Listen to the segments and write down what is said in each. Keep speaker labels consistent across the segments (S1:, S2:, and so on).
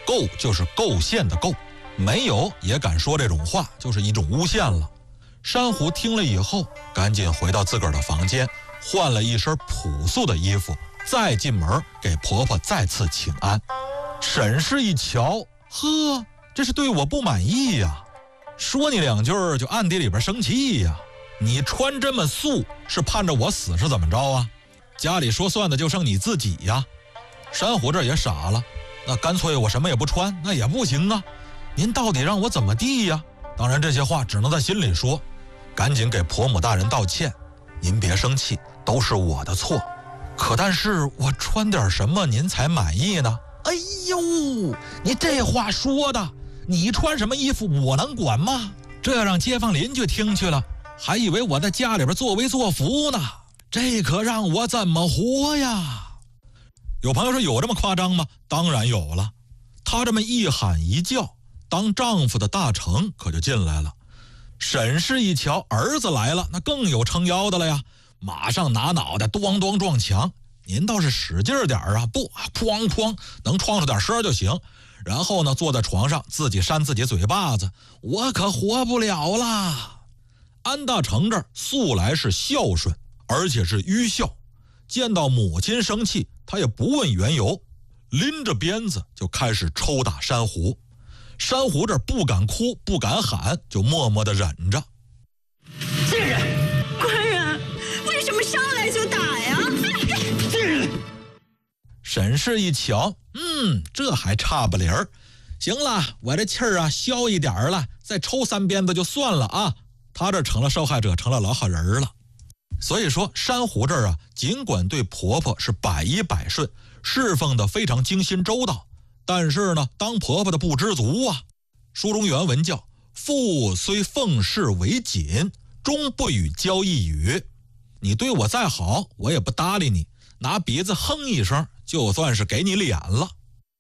S1: 构就是构陷的构，没有也敢说这种话，就是一种诬陷了。珊瑚听了以后，赶紧回到自个儿的房间，换了一身朴素的衣服，再进门给婆婆再次请安。沈氏一瞧，呵，这是对我不满意呀，说你两句就暗地里边生气呀。你穿这么素，是盼着我死是怎么着啊？家里说算的就剩你自己呀。珊瑚这也傻了，那干脆我什么也不穿，那也不行啊。您到底让我怎么地呀？当然这些话只能在心里说，赶紧给婆母大人道歉。您别生气，都是我的错。可但是我穿点什么您才满意呢？哎呦，你这话说的，你穿什么衣服我能管吗？这要让街坊邻居听去了，还以为我在家里边作威作福呢，这可让我怎么活呀？有朋友说有这么夸张吗？当然有了。他这么一喊一叫，当丈夫的大成可就进来了。沈氏一瞧儿子来了，那更有撑腰的了呀，马上拿脑袋咣咣撞墙。您倒是使劲点啊，不，哐哐，能创出点声就行。然后呢，坐在床上自己扇自己嘴巴子，我可活不了啦。安大成这儿素来是孝顺，而且是愚孝，见到母亲生气，他也不问缘由，拎着鞭子就开始抽打珊瑚。珊瑚这儿不敢哭不敢喊，就默默地忍着。
S2: 贱人，
S3: 官人，为什么上来就打呀？
S2: 贱人！
S1: 沈氏一瞧，这还差不离儿。行了，我这气儿啊消一点了，再抽3鞭子就算了啊。他这成了受害者，成了老好人了。所以说珊瑚这儿啊，尽管对婆婆是百依百顺，侍奉的非常精心周到，但是呢，当婆婆的不知足啊。书中原文叫父虽奉侍为谨，终不与交一语。你对我再好，我也不搭理你，拿鼻子哼一声，就算是给你脸了。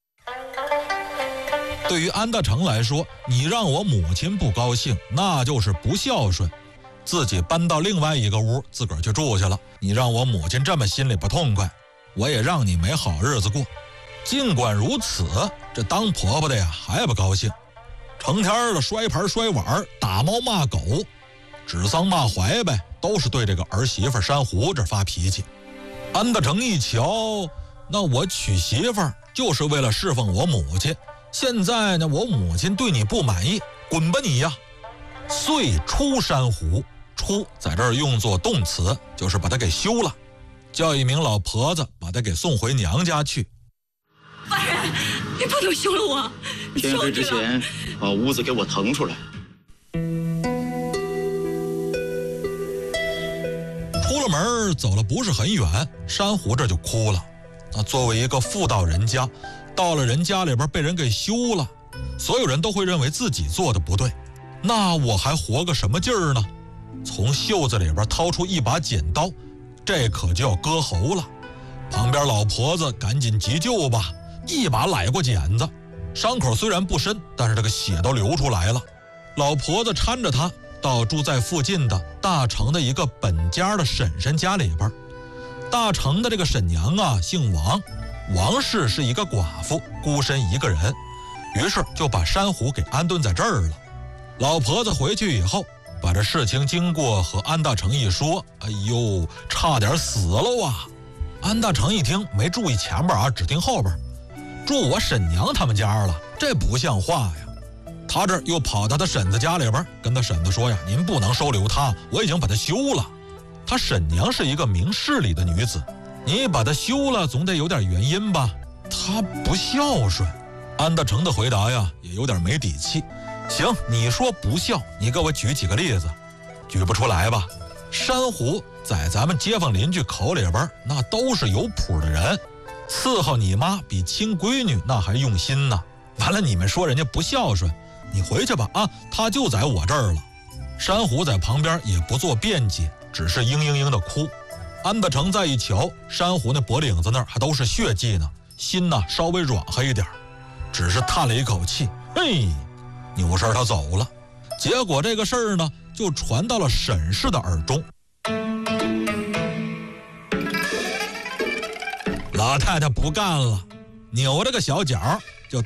S1: 对于安大成来说，你让我母亲不高兴，那就是不孝顺。自己搬到另外一个屋，自个儿去住去了。你让我母亲这么心里不痛快，我也让你没好日子过。尽管如此，这当婆婆的呀还不高兴，成天的摔盘摔碗，打猫骂狗，指桑骂槐呗，都是对这个儿媳妇珊瑚这发脾气。安大成一瞧，那我娶媳妇就是为了侍奉我母亲，现在呢我母亲对你不满意，滚吧你呀！遂出珊瑚，出在这儿用作动词，就是把她给休了，叫一名老婆子把她给送回娘家去。
S3: 官人，你不能休了我！
S2: 天黑之前把屋子给我腾出来。
S1: 出了门走了不是很远，珊瑚这就哭了。那作为一个妇道人家，到了人家里边被人给休了，所有人都会认为自己做的不对，那我还活个什么劲儿呢？从袖子里边掏出一把剪刀，这可就要割喉了。旁边老婆子赶紧急救吧，一把揽过剪子，伤口虽然不深，但是这个血都流出来了。老婆子搀着他到住在附近的大成的一个本家的婶婶家里边。大成的这个婶娘啊姓王，王氏是一个寡妇，孤身一个人，于是就把珊瑚给安顿在这儿了。老婆子回去以后，把这事情经过和安大成一说，哎呦，差点死了啊！安大成一听，没注意前边啊，只听后边，住我婶娘他们家了，这不像话呀！他这又跑到他婶子家里边，跟他婶子说呀：“您不能收留他，我已经把他休了。”他婶娘是一个明事理的女子，你把他休了，总得有点原因吧？他不孝顺。安大成的回答呀，也有点没底气。行，你说不孝，你给我举几个例子。举不出来吧？珊瑚在咱们街坊邻居口里边，那都是有谱的人，伺候你妈比亲闺女那还用心呢。完了，你们说人家不孝顺，你回去吧啊，他就在我这儿了。珊瑚在旁边也不做辩解，只是嘤嘤嘤的哭。安大成再一瞧，珊瑚那脖领子那儿还都是血迹呢，心呢稍微软和一点，只是叹了一口气，嘿，扭身他走了。结果这个事儿呢，就传到了沈氏的耳中。老太太不干了，扭着个小脚